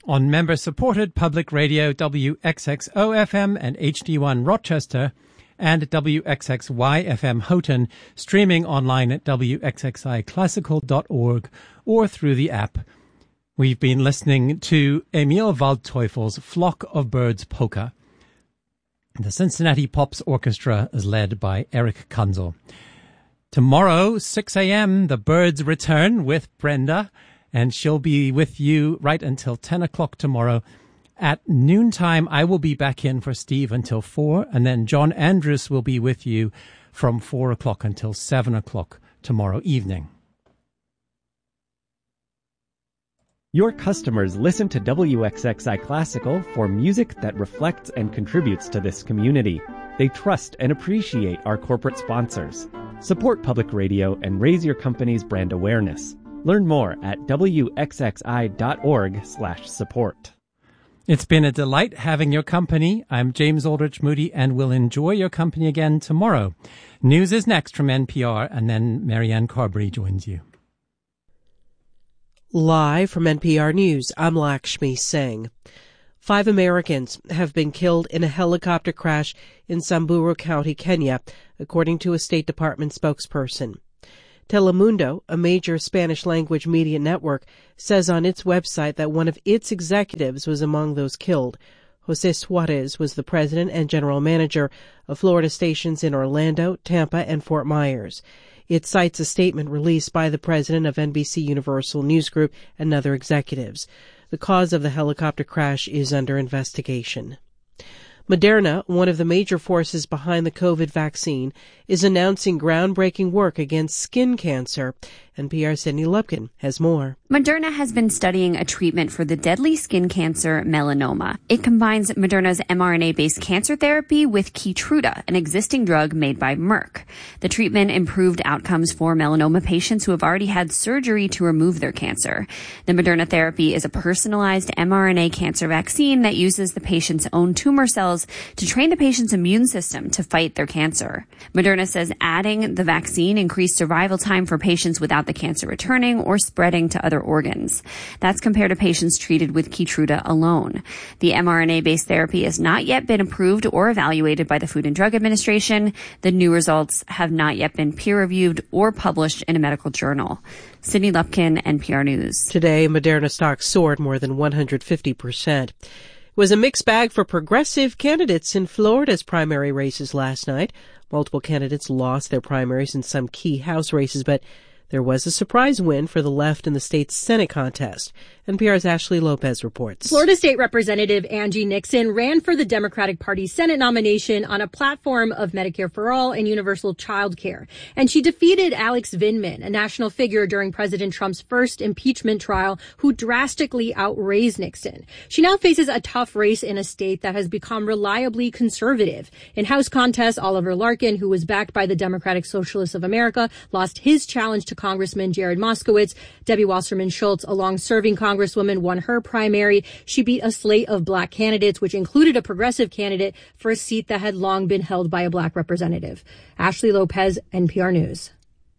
on member-supported public radio WXXO-FM and HD1 Rochester and WXXY-FM Houghton, streaming online at wxxiclassical.org or through the app. We've been listening to Emil Waldteufel's Flock of Birds Polka. The Cincinnati Pops Orchestra is led by Eric Kunzel. Tomorrow, 6 a.m., the Birds return with Brenda, and she'll be with you right until 10 o'clock tomorrow. At noontime, I will be back in for Steve until 4, and then John Andrews will be with you from 4 o'clock until 7 o'clock tomorrow evening. Your customers listen to WXXI Classical for music that reflects and contributes to this community. They trust and appreciate our corporate sponsors. Support public radio and raise your company's brand awareness. Learn more at wxxi.org/support. It's been a delight having your company. I'm James Aldrich Moody, and we'll enjoy your company again tomorrow. News is next from NPR, and then Marianne Carberry joins you. Live from NPR News, I'm Lakshmi Singh. 5 Americans have been killed in a helicopter crash in Samburu County, Kenya, according to a State Department spokesperson. Telemundo, a major Spanish-language media network, says on its website that one of its executives was among those killed. Jose Suarez was the president and general manager of Florida stations in Orlando, Tampa, and Fort Myers. It cites a statement released by the president of NBC Universal News Group and other executives. The cause of the helicopter crash is under investigation. Moderna, one of the major forces behind the COVID vaccine, is announcing groundbreaking work against skin cancer. NPR's Cindy Lupkin has more. Moderna has been studying a treatment for the deadly skin cancer melanoma. It combines Moderna's mRNA-based cancer therapy with Keytruda, an existing drug made by Merck. The treatment improved outcomes for melanoma patients who have already had surgery to remove their cancer. The Moderna therapy is a personalized mRNA cancer vaccine that uses the patient's own tumor cells to train the patient's immune system to fight their cancer. Moderna says adding the vaccine increased survival time for patients without the cancer returning or spreading to other organs. That's compared to patients treated with Keytruda alone. The mRNA-based therapy has not yet been approved or evaluated by the Food and Drug Administration. The new results have not yet been peer-reviewed or published in a medical journal. Sydney Lupkin, NPR News. Today, Moderna stocks soared more than 150%. It was a mixed bag for progressive candidates in Florida's primary races last night. Multiple candidates lost their primaries in some key House races, but there was a surprise win for the left in the state's Senate contest. NPR's Ashley Lopez reports. Florida State Representative Angie Nixon ran for the Democratic Party's Senate nomination on a platform of Medicare for All and universal child care. And she defeated Alex Vindman, a national figure during President Trump's first impeachment trial, who drastically outraised Nixon. She now faces a tough race in a state that has become reliably conservative. In House contests, Oliver Larkin, who was backed by the Democratic Socialists of America, lost his challenge to Congressman Jared Moskowitz. Debbie Wasserman Schultz, a long-serving Congresswoman, won her primary. She beat a slate of black candidates, which included a progressive candidate for a seat that had long been held by a black representative. Ashley Lopez, NPR News.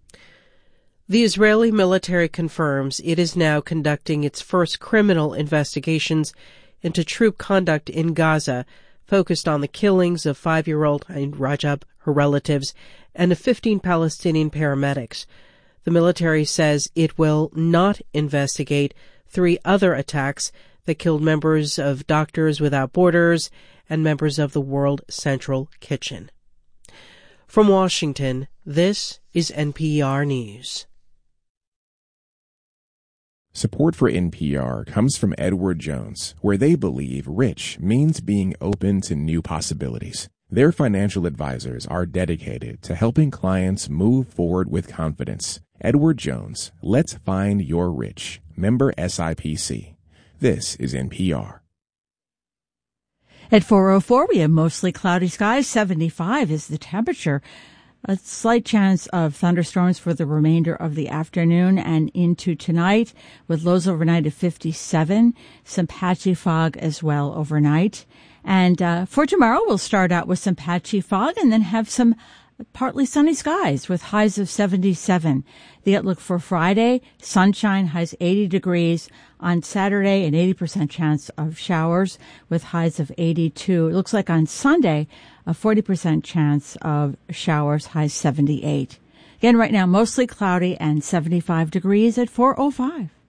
The Israeli military confirms it is now conducting its first criminal investigations into troop conduct in Gaza, focused on the killings of 5-year-old Rajab, her relatives, and of 15 Palestinian paramedics. The military says it will not investigate 3 other attacks that killed members of Doctors Without Borders and members of the World Central Kitchen. From Washington, this is NPR News. Support for NPR comes from Edward Jones, where they believe rich means being open to new possibilities. Their financial advisors are dedicated to helping clients move forward with confidence. Edward Jones, let's find your rich. Member SIPC. This is NPR. At 4:04, we have mostly cloudy skies. 75 is the temperature. A slight chance of thunderstorms for the remainder of the afternoon and into tonight, with lows overnight of 57. Some patchy fog as well overnight. And for tomorrow, we'll start out with some patchy fog and then have some partly sunny skies with highs of 77. The outlook for Friday, sunshine, highs 80 degrees. On Saturday, an 80% chance of showers with highs of 82. It looks like on Sunday, a 40% chance of showers, highs 78. Again, right now, mostly cloudy and 75 degrees at 4:05.